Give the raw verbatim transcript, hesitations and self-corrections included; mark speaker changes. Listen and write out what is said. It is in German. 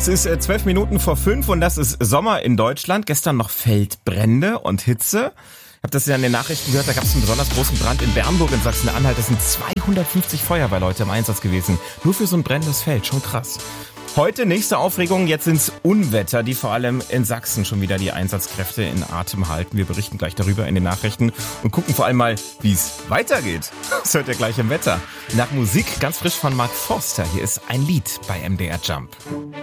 Speaker 1: Es ist äh, zwölf Minuten vor fünf und das ist Sommer in Deutschland. Gestern noch Feldbrände und Hitze. Ich habe das ja in den Nachrichten gehört, da gab es einen besonders großen Brand in Bernburg in Sachsen-Anhalt. Das sind zweihundertfünfzig Feuerwehrleute im Einsatz gewesen. Nur für so ein brennendes Feld, schon krass. Heute nächste Aufregung, jetzt sind's Unwetter, die vor allem in Sachsen schon wieder die Einsatzkräfte in Atem halten. Wir berichten gleich darüber in den Nachrichten und gucken vor allem mal, wie es weitergeht. Das hört ihr gleich im Wetter. Nach Musik ganz frisch von Mark Forster. Hier ist ein Lied bei M D R Jump.